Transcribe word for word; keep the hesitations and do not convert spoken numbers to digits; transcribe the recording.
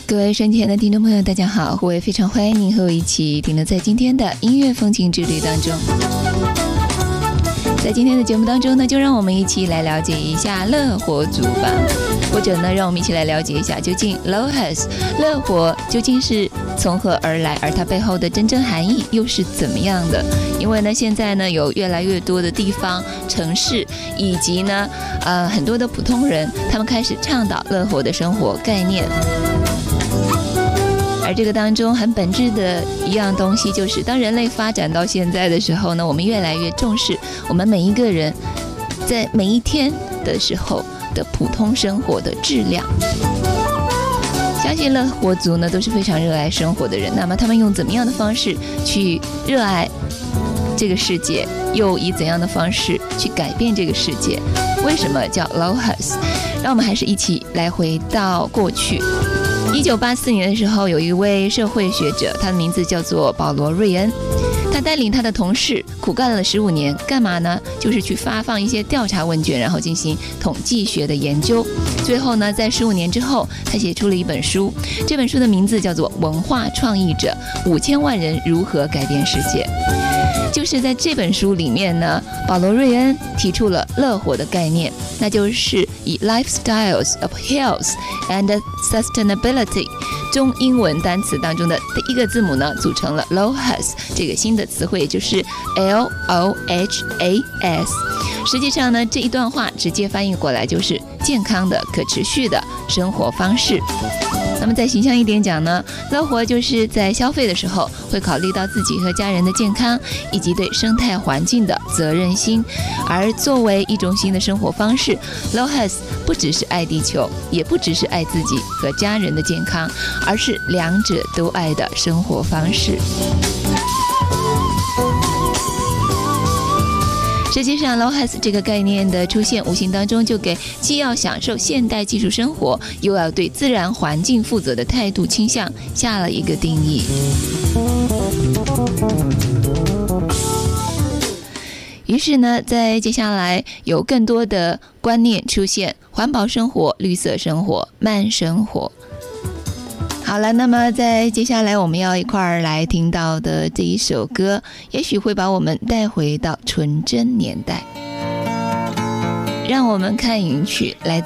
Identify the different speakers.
Speaker 1: 各位收听的听众朋友大家好，我也非常欢迎您和我一起停留在今天的音乐风情之旅当中。在今天的节目当中呢，就让我们一起来了解一下乐活族吧，或者呢让我们一起来了解一下究竟 LOHAS 乐活究竟是从何而来，而它背后的真正含义又是怎么样的。因为呢现在呢有越来越多的地方城市以及呢呃很多的普通人，他们开始倡导乐活的生活概念，而这个当中很本质的一样东西，就是当人类发展到现在的时候呢，我们越来越重视我们每一个人在每一天的时候的普通生活的质量。相信乐活族呢都是非常热爱生活的人，那么他们用怎么样的方式去热爱这个世界，又以怎样的方式去改变这个世界？为什么叫 LOHAS？ 让我们还是一起来回到过去。一九八四年的时候，有一位社会学者，他的名字叫做保罗·瑞恩，他带领他的同事苦干了十五年，干嘛呢？就是去发放一些调查问卷，然后进行统计学的研究。最后呢，在十五年之后，他写出了一本书，这本书的名字叫做《文化创意者：五千万人如何改变世界》。就是在这本书里面呢，保罗·瑞恩提出了乐活的概念，那就是以 lifestyles of health and sustainability 中英文单词当中的第一个字母呢，组成了 LOHAS 这个新的词汇，就是 L O H A S。 实际上呢，这一段话直接翻译过来就是健康的可持续的生活方式。那么再形象一点讲呢，乐活就是在消费的时候会考虑到自己和家人的健康以及对生态环境的责任心，而作为一种新的生活方式， LOHAS 不只是爱地球，也不只是爱自己和家人的健康，而是两者都爱的生活方式。实际上 LOHAS 这个概念的出现，无形当中就给既要享受现代技术生活，又要对自然环境负责的态度倾向下了一个定义。于是呢，在接下来有更多的观念出现，环保生活、绿色生活、慢生活。好了，那么在接下来我们要一块儿来听到的这一首歌，也许会把我们带回到纯真年代。让我们看云曲，来